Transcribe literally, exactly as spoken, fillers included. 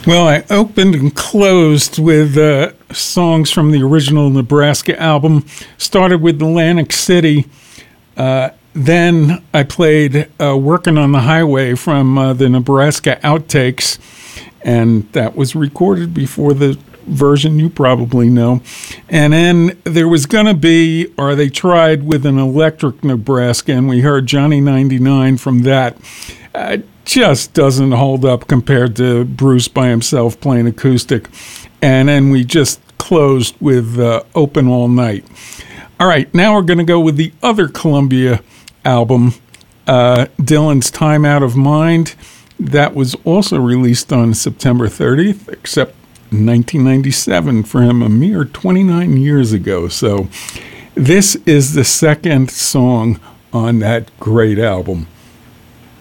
Well, I opened and closed with uh, songs from the original Nebraska album. Started with Atlantic City. Uh, then I played uh, Working on the Highway from uh, the Nebraska Outtakes, and that was recorded before the version you probably know. And then there was going to be, or they tried with an electric Nebraska, and we heard Johnny ninety-nine from that. Uh, just doesn't hold up compared to Bruce by himself playing acoustic. And then we just closed with uh, Open All Night. All right, now we're going to go with the other Columbia album, uh, Dylan's Time Out of Mind. That was also released on September thirtieth, except nineteen ninety-seven for him, a mere twenty-nine years ago. So this is the second song on that great album.